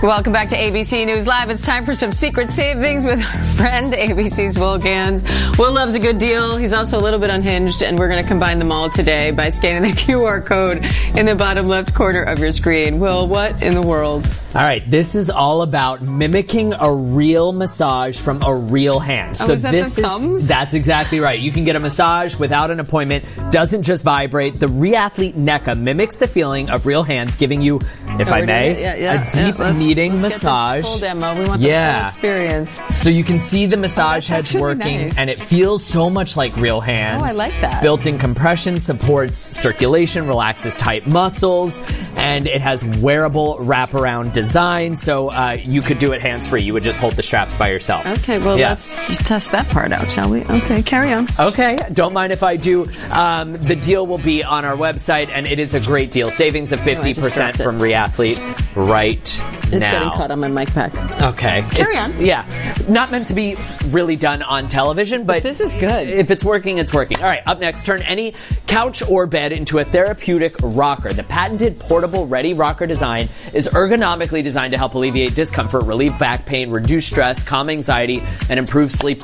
Welcome back to ABC News Live. It's time for some secret savings with our friend, ABC's Will Gans. Will loves a good deal. He's also a little bit unhinged, and we're going to combine them all today by scanning the QR code in the bottom left corner of your screen. Will, what in the world? All right, this is all about mimicking a real massage from a real hand. So that's exactly right. You can get a massage without an appointment. Doesn't just vibrate. The Reathlete NECA mimics the feeling of real hands, giving you, if I may, a deep kneading massage. Get the full demo. We want the full experience. So you can see the massage heads working, and it feels so much like real hands. Oh, I like that. Built-in compression supports circulation, relaxes tight muscles, and it has wearable wraparound design, so you could do it hands-free. You would just hold the straps by yourself. Okay, well, let's just test that part out, shall we? Okay, carry on. Okay, don't mind if I do. The deal will be on our website, and it is a great deal. Savings of 50% from Reathlete right now. It's getting caught on my mic pack. Okay. Carry on. Yeah. Not meant to be really done on television, but this is good. If it's working, it's working. All right, up next, turn any couch or bed into a therapeutic rocker. The patented portable ready rocker design is ergonomically designed to help alleviate discomfort, relieve back pain, reduce stress, calm anxiety, and improve sleep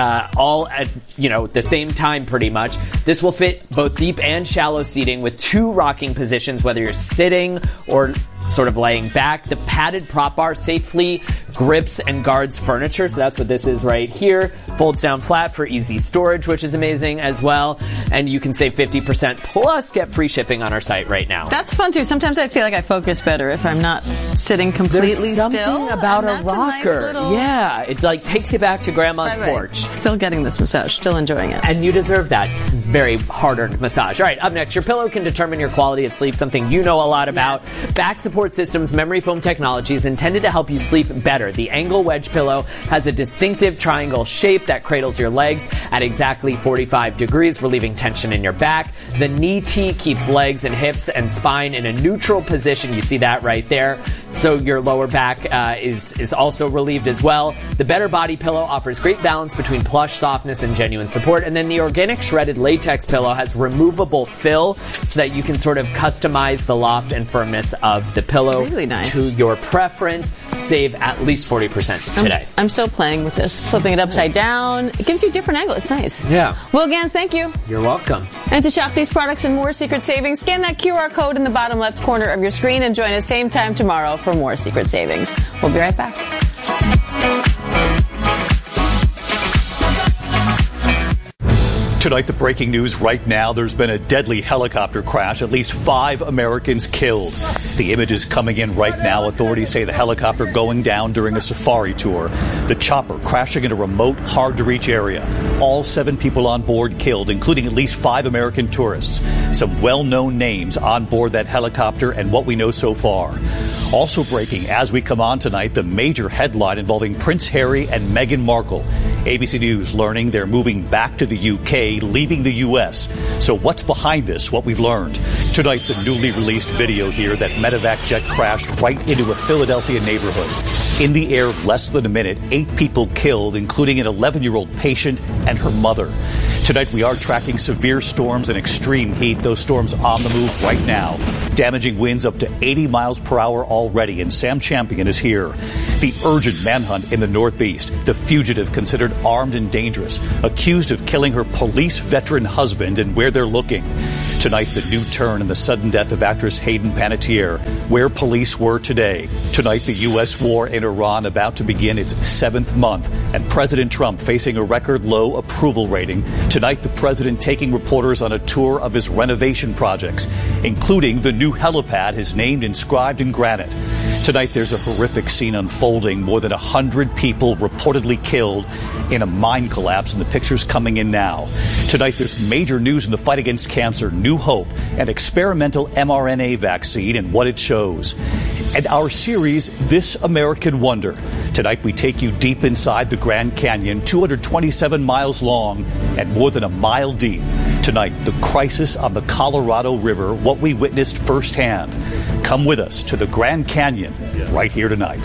all at the same time pretty much. This will fit both deep and shallow seating with 2 rocking positions, whether you're sitting or sort of laying back. The padded prop bar safely grips and guards furniture, so that's what this is right here. Folds down flat for easy storage, which is amazing as well. And you can save 50% plus get free shipping on our site right now. That's fun too. Sometimes I feel like I focus better if I'm not sitting completely still. There's something about a rocker. It like takes you back to grandma's porch. Still getting this massage, still enjoying it. And you deserve that very hard-earned massage. All right, up next, your pillow can determine your quality of sleep, something you know a lot about. Yes. Back Support Systems memory foam technology is intended to help you sleep better. The Angle Wedge pillow has a distinctive triangle shape that cradles your legs at exactly 45 degrees, relieving tension in your back. The Knee T keeps legs and hips and spine in a neutral position. You see that right there. So your lower back is also relieved as well. The Better Body pillow offers great balance between plush softness and genuine support. And then the Organic Shredded Latex pillow has removable fill so that you can sort of customize the loft and firmness of the pillow really nice. To your preference. Save at least 40% today. I'm still playing with this, flipping it upside down. It gives you a different angle. It's nice. Yeah. Will Gans, thank you. You're welcome. And to shop these products and more secret savings, scan that QR code in the bottom left corner of your screen and join us same time tomorrow for more secret savings. We'll be right back. Tonight, the breaking news right now, there's been a deadly helicopter crash, at least 5 Americans killed. The images coming in right now, authorities say the helicopter going down during a safari tour. The chopper crashing in a remote, hard-to-reach area. All 7 people on board killed, including at least 5 American tourists. Some well-known names on board that helicopter and what we know so far. Also breaking as we come on tonight, the major headline involving Prince Harry and Meghan Markle. ABC News learning they're moving back to the UK, leaving the U.S. So what's behind this, what we've learned? Tonight, the newly released video here that medevac jet crashed right into a Philadelphia neighborhood. In the air less than a minute, 8 people killed, including an 11-year-old patient and her mother. Tonight, we are tracking severe storms and extreme heat. Those storms on the move right now. Damaging winds up to 80 miles per hour already, and Sam Champion is here. The urgent manhunt in the Northeast. The fugitive considered armed and dangerous, accused of killing her police veteran husband, and where they're looking. Tonight, the new turn in the sudden death of actress Hayden Panettiere, where police were today. Tonight, the U.S. war in Iran about to begin its 7th month, and President Trump facing a record low approval rating. Tonight, the president taking reporters on a tour of his renovation projects, including the new helipad, his name inscribed in granite. Tonight, there's a horrific scene unfolding. More than 100 people reportedly killed in a mine collapse, and the pictures coming in now. Tonight, there's major news in the fight against cancer, new hope, an experimental mRNA vaccine and what it shows. And our series, This American Wonder. Tonight, we take you deep inside the Grand Canyon, 227 miles long and more than a mile deep. Tonight, the crisis on the Colorado River, what we witnessed firsthand. Come with us to the Grand Canyon right here tonight.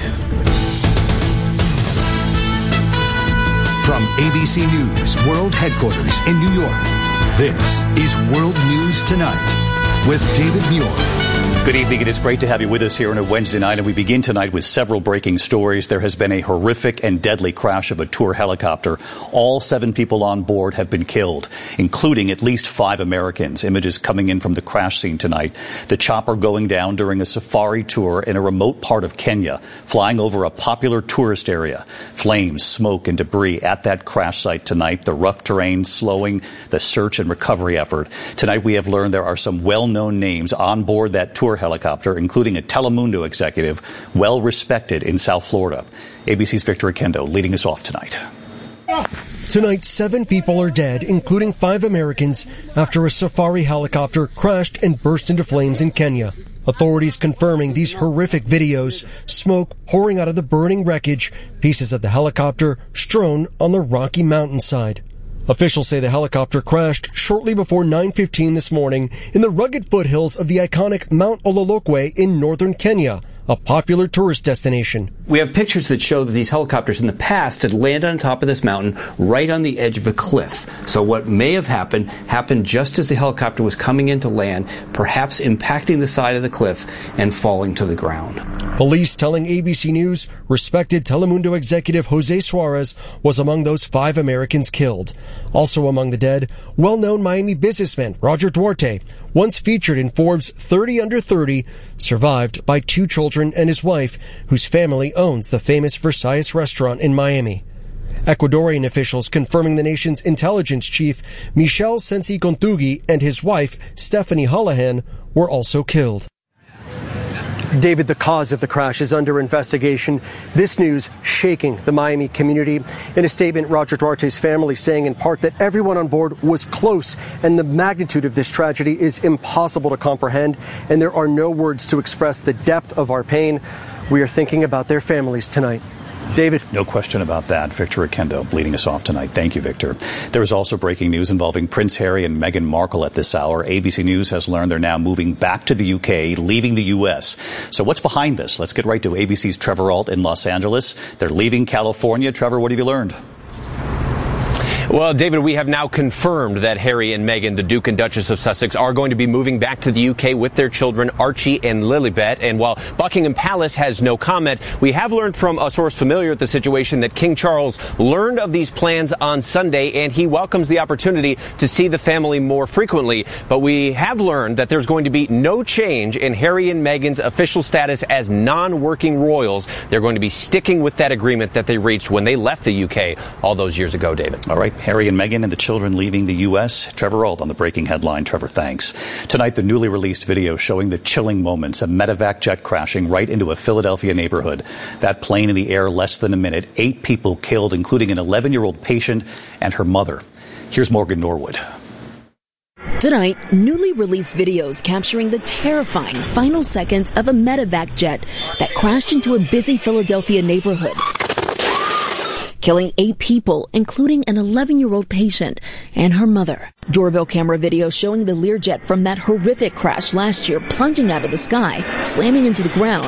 From ABC News World Headquarters in New York, this is World News Tonight with David Muir. Good evening. It is great to have you with us here on a Wednesday night, and we begin tonight with several breaking stories. There has been a horrific and deadly crash of a tour helicopter. All 7 people on board have been killed, including at least 5 Americans. Images coming in from the crash scene tonight. The chopper going down during a safari tour in a remote part of Kenya, flying over a popular tourist area. Flames, smoke, and debris at that crash site tonight. The rough terrain slowing the search and recovery effort. Tonight we have learned there are some well-known names on board that tour helicopter, including a Telemundo executive well respected in South Florida. ABC's Victor Akendo leading us off tonight. Tonight, 7 people are dead, including 5 Americans, after a safari helicopter crashed and burst into flames in Kenya. Authorities confirming these horrific videos, smoke pouring out of the burning wreckage, pieces of the helicopter strewn on the rocky mountainside. Officials say the helicopter crashed shortly before 9:15 this morning in the rugged foothills of the iconic Mount Ololokwe in northern Kenya, a popular tourist destination. We have pictures that show that these helicopters in the past had landed on top of this mountain right on the edge of a cliff. So what may have happened just as the helicopter was coming in to land, perhaps impacting the side of the cliff and falling to the ground. Police telling ABC News respected Telemundo executive Jose Suarez was among those 5 Americans killed. Also among the dead, well-known Miami businessman Roger Duarte, once featured in Forbes 30 Under 30, survived by 2 children and his wife, whose family owns the famous Versailles restaurant in Miami. Ecuadorian officials confirming the nation's intelligence chief, Michel Sensi Contugi, and his wife, Stephanie Holohan, were also killed. David, the cause of the crash is under investigation. This news shaking the Miami community. In a statement, Roger Duarte's family saying in part that everyone on board was close and the magnitude of this tragedy is impossible to comprehend, and there are no words to express the depth of our pain. We are thinking about their families tonight. David. No question about that. Victor Akendo leading us off tonight. Thank you, Victor. There is also breaking news involving Prince Harry and Meghan Markle at this hour. ABC News has learned they're now moving back to the UK, leaving the U.S. So what's behind this? Let's get right to ABC's Trevor Ault in Los Angeles. They're leaving California. Trevor, what have you learned? Well, David, we have now confirmed that Harry and Meghan, the Duke and Duchess of Sussex, are going to be moving back to the UK with their children, Archie and Lilibet. And while Buckingham Palace has no comment, we have learned from a source familiar with the situation that King Charles learned of these plans on Sunday, and he welcomes the opportunity to see the family more frequently. But we have learned that there's going to be no change in Harry and Meghan's official status as non-working royals. They're going to be sticking with that agreement that they reached when they left the UK all those years ago, David. All right. Harry and Meghan and the children leaving the U.S. Trevor Ault on the breaking headline. Trevor, thanks. Tonight, the newly released video showing the chilling moments of medevac jet crashing right into a Philadelphia neighborhood. That plane in the air less than a minute. 8 people killed, including an 11-year-old patient and her mother. Here's Morgan Norwood. Tonight, newly released videos capturing the terrifying final seconds of a medevac jet that crashed into a busy Philadelphia neighborhood, killing 8 people, including an 11-year-old patient and her mother. Doorbell camera video showing the Learjet from that horrific crash last year plunging out of the sky, slamming into the ground,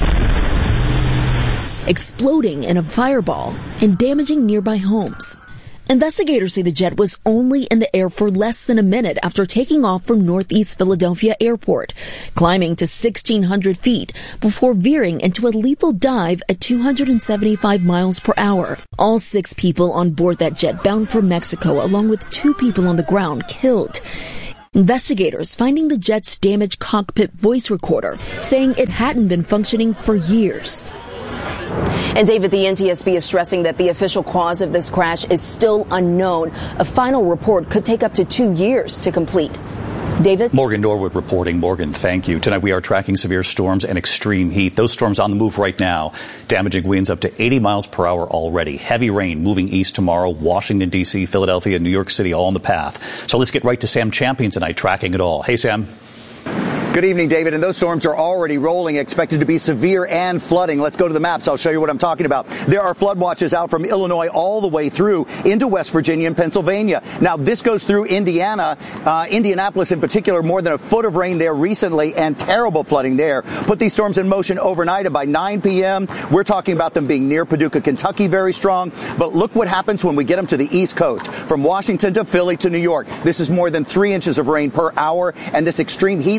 exploding in a fireball, and damaging nearby homes. Investigators say the jet was only in the air for less than a minute after taking off from Northeast Philadelphia Airport, climbing to 1,600 feet before veering into a lethal dive at 275 miles per hour. All 6 people on board that jet bound for Mexico, along with 2 people on the ground, killed. Investigators finding the jet's damaged cockpit voice recorder, saying it hadn't been functioning for years. And David, the NTSB is stressing that the official cause of this crash is still unknown. A final report could take up to 2 years to complete. David? Morgan Norwood reporting. Morgan, thank you. Tonight we are tracking severe storms and extreme heat. Those storms on the move right now, damaging winds up to 80 miles per hour already. Heavy rain moving east tomorrow. Washington, D.C., Philadelphia, New York City, all on the path. So let's get right to Sam Champion tonight, tracking it all. Hey, Sam. Good evening, David. And those storms are already rolling, expected to be severe and flooding. Let's go to the maps. I'll show you what I'm talking about. There are flood watches out from Illinois all the way through into West Virginia and Pennsylvania. Now, this goes through Indiana, Indianapolis in particular, more than a foot of rain there recently and terrible flooding there. Put these storms in motion overnight, and by 9 p.m., we're talking about them being near Paducah, Kentucky, very strong. But look what happens when we get them to the East Coast, from Washington to Philly to New York. This is more than 3 inches of rain per hour, and this extreme heat, let's not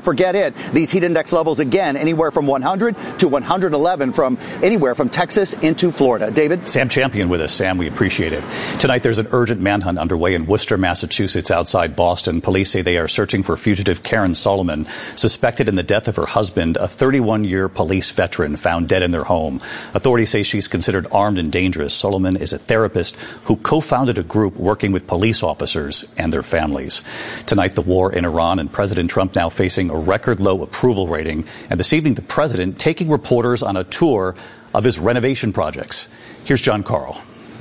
forget it. These heat index levels, again, anywhere from 100 to 111 from anywhere from Texas into Florida. David? Sam Champion with us. Sam, we appreciate it. Tonight, there's an urgent manhunt underway in Worcester, Massachusetts, outside Boston. Police say they are searching for fugitive Karen Solomon, suspected in the death of her husband, a 31-year police veteran found dead in their home. Authorities say she's considered armed and dangerous. Solomon is a therapist who co-founded a group working with police officers and their families. Tonight, the war in Iran and President Trump now facing a record low approval rating. And this evening, the president taking reporters on a tour of his renovation projects. Here's John Carl.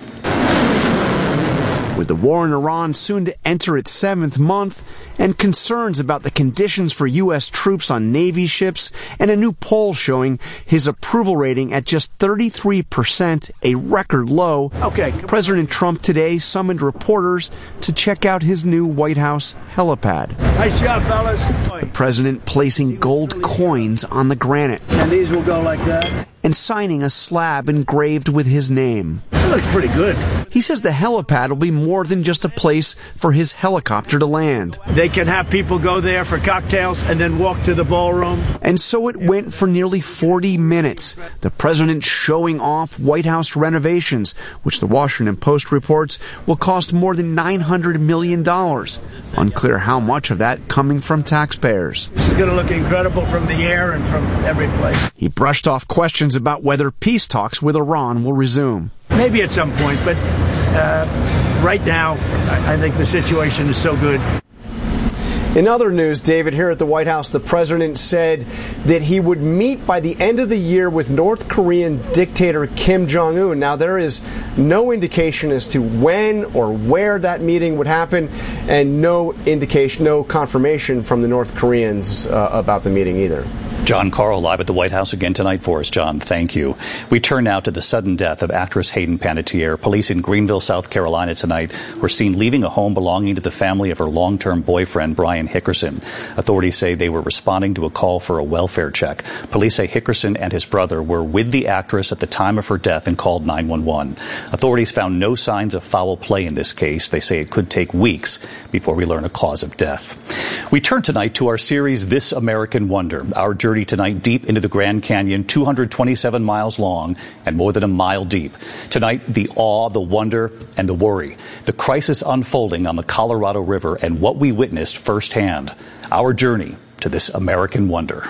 With the war in Iran soon to enter its 7th month and concerns about the conditions for U.S. troops on Navy ships and a new poll showing his approval rating at just 33%, a record low, President Trump today summoned reporters to check out his new White House helipad. Nice job, fellas. The president placing gold coins on the granite. And these will go like that. And signing a slab engraved with his name. That looks pretty good. He says the helipad will be more than just a place for his helicopter to land. They can have people go there for cocktails and then walk to the ballroom. And so it went for nearly 40 minutes. The president showing off White House renovations, which the Washington Post reports will cost more than $900 million. Unclear how much of that coming from taxpayers. This is going to look incredible from the air and from every place. He brushed off questions about whether peace talks with Iran will resume. Maybe at some point, but right now, I think the situation is so good. In other news, David, here at the White House, the president said that he would meet by the end of the year with North Korean dictator Kim Jong-un. Now, there is no indication as to when or where that meeting would happen, and no indication, no confirmation from the North Koreans about the meeting either. John Carl live at the White House again tonight for us. John, thank you. We turn now to the sudden death of actress Hayden Panettiere. Police in Greenville, South Carolina tonight were seen leaving a home belonging to the family of her long-term boyfriend, Brian Hickerson. Authorities say they were responding to a call for a welfare check. Police say Hickerson and his brother were with the actress at the time of her death and called 911. Authorities found no signs of foul play in this case. They say it could take weeks before we learn a cause of death. We turn tonight to our series, This American Wonder. Our journey tonight deep into the Grand Canyon, 227 miles long and more than a mile deep. Tonight, the awe, the wonder, and the worry. The crisis unfolding on the Colorado River and what we witnessed firsthand. Our journey to this American wonder.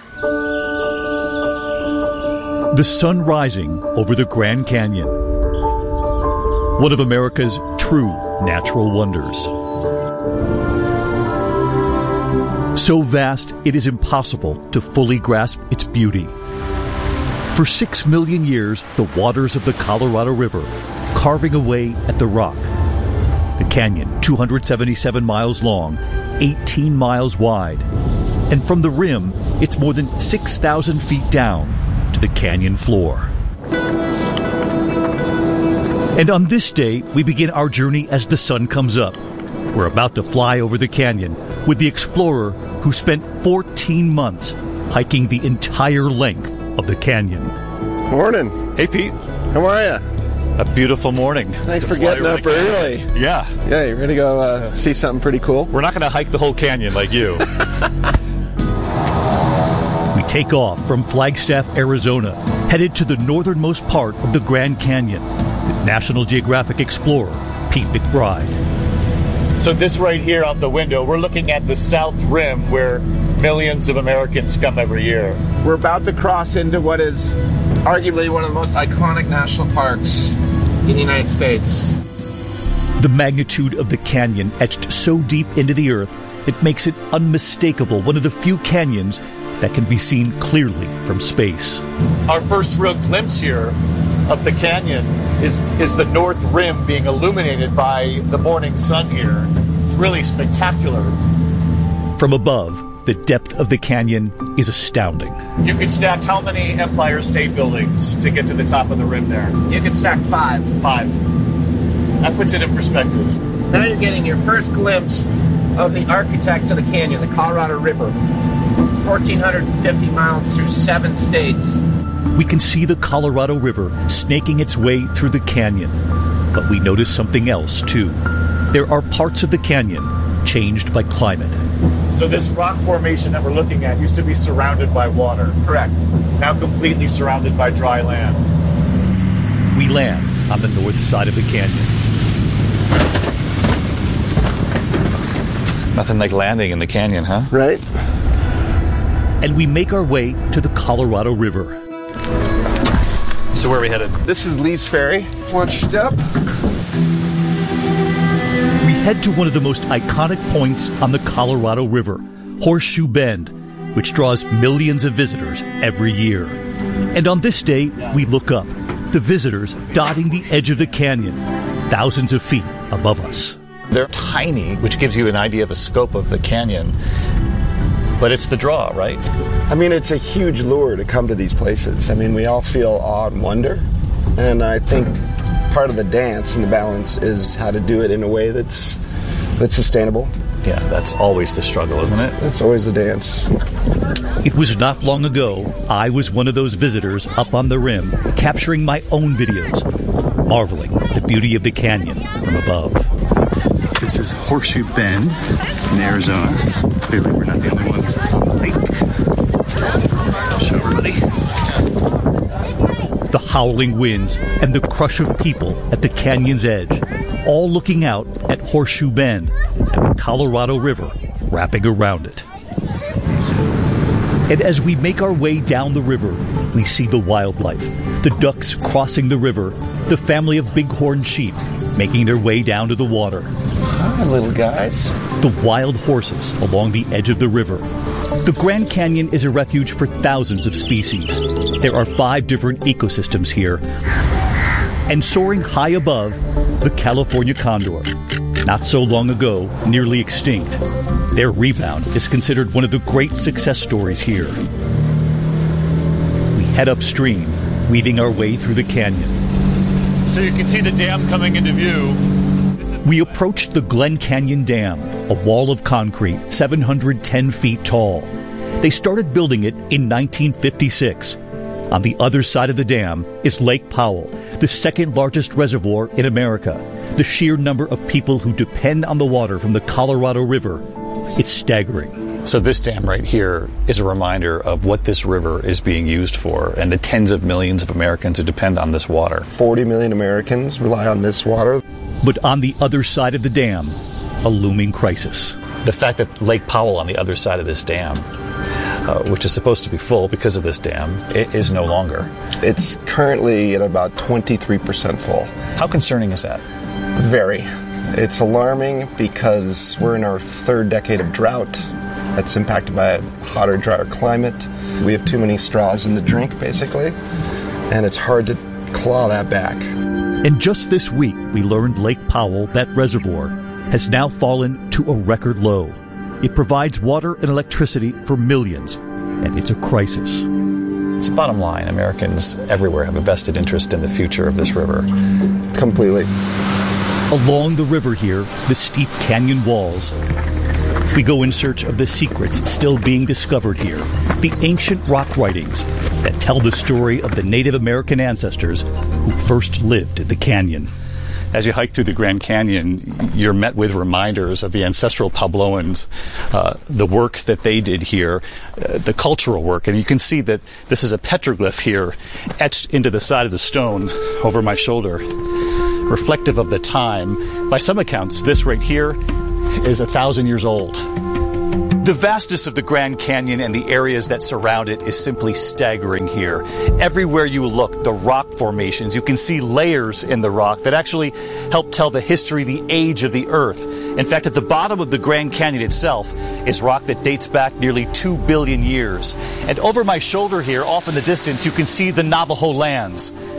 The sun rising over the Grand Canyon. One of America's true natural wonders. So vast, it is impossible to fully grasp its beauty. For 6 million years, the waters of the Colorado River carving away at the rock. The canyon, 277 miles long, 18 miles wide. And from the rim, it's more than 6,000 feet down to the canyon floor. And on this day, we begin our journey as the sun comes up. We're about to fly over the canyon with the explorer who spent 14 months hiking the entire length of the canyon. Morning. Hey, Pete. How are you? A beautiful morning. Thanks for getting up early. Yeah. Yeah, you ready to go see something pretty cool? We're not going to hike the whole canyon like you. We take off from Flagstaff, Arizona, headed to the northernmost part of the Grand Canyon with National Geographic explorer Pete McBride. So this right here out the window, we're looking at the South Rim where millions of Americans come every year. We're about to cross into what is arguably one of the most iconic national parks in the United States. The magnitude of the canyon etched so deep into the earth, it makes it unmistakable, one of the few canyons that can be seen clearly from space. Our first real glimpse here of the canyon is the North Rim being illuminated by the morning sun here. It's really spectacular. From above, the depth of the canyon is astounding. You could stack how many Empire State Buildings to get to the top of the rim there? You could stack 5. 5. That puts it in perspective. Now you're getting your first glimpse of the architect of the canyon, the Colorado River. 1,450 miles through 7 states. We can see the Colorado River snaking its way through the canyon. But we notice something else, too. There are parts of the canyon changed by climate. So this rock formation that we're looking at used to be surrounded by water. Correct. Now completely surrounded by dry land. We land on the north side of the canyon. Nothing like landing in the canyon, huh? Right. And we make our way to the Colorado River. So where are we headed? This is Lee's Ferry. Watch your step. We head to one of the most iconic points on the Colorado River, Horseshoe Bend, which draws millions of visitors every year. And on this day, we look up, the visitors dotting the edge of the canyon, thousands of feet above us. They're tiny, which gives you an idea of the scope of the canyon. But it's the draw, right? I mean, it's a huge lure to come to these places. I mean, we all feel awe and wonder. And I think part of the dance and the balance is how to do it in a way that's sustainable. Yeah, that's always the struggle, isn't it? That's always the dance. It was not long ago I was one of those visitors up on the rim, capturing my own videos, marveling at the beauty of the canyon from above. This is Horseshoe Bend in Arizona. Clearly we're not the only ones. I'll show everybody. The howling winds and the crush of people at the canyon's edge, all looking out at Horseshoe Bend and the Colorado River wrapping around it. And as we make our way down the river, we see the wildlife, the ducks crossing the river, the family of bighorn sheep making their way down to the water. Hi, little guys. The wild horses along the edge of the river. The Grand Canyon is a refuge for thousands of species. There are 5 different ecosystems here. And soaring high above, the California condor. Not so long ago, nearly extinct. Their rebound is considered one of the great success stories here. We head upstream, weaving our way through the canyon. So you can see the dam coming into view. We approached the Glen Canyon Dam, a wall of concrete 710 feet tall. They started building it in 1956. On the other side of the dam is Lake Powell, the second largest reservoir in America. The sheer number of people who depend on the water from the Colorado River is staggering. So this dam right here is a reminder of what this river is being used for and the tens of millions of Americans who depend on this water. 40 million Americans rely on this water. But on the other side of the dam, a looming crisis. The fact that Lake Powell on the other side of this dam, which is supposed to be full because of this dam, it is no longer. It's currently at about 23% full. How concerning is that? Very. It's alarming because we're in our 3rd decade of drought that's impacted by a hotter, drier climate. We have too many straws in the drink, basically, and it's hard to claw that back. And just this week, we learned Lake Powell, that reservoir, has now fallen to a record low. It provides water and electricity for millions, and it's a crisis. So bottom line, Americans everywhere have a vested interest in the future of this river. Completely. Along the river here, the steep canyon walls, we go in search of the secrets still being discovered here, the ancient rock writings that tell the story of the Native American ancestors who first lived in the canyon. As you hike through the Grand Canyon, you're met with reminders of the ancestral Puebloans, the work that they did here, the cultural work. And you can see that this is a petroglyph here etched into the side of the stone over my shoulder, reflective of the time. By some accounts, this right here is 1,000 years old. The vastness of the Grand Canyon and the areas that surround it is simply staggering here. Everywhere you look, the rock formations, you can see layers in the rock that actually help tell the history, the age of the Earth. In fact, at the bottom of the Grand Canyon itself is rock that dates back nearly 2 billion years. And over my shoulder here, off in the distance, you can see the Navajo lands.